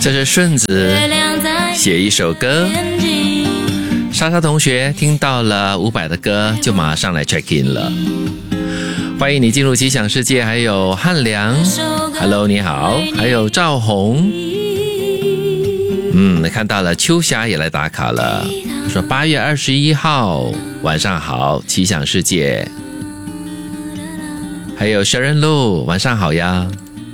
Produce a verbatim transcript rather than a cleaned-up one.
这是顺子写一首歌，莎莎同学听到了伍佰的歌就马上来 check in 了。欢迎你进入吉祥世界，还有汉良 Hello 你好，还有赵红，嗯，看到了秋霞也来打卡了，说八月二十一号晚上好，吉祥世界。还有 Sharon Lu 晚上好呀。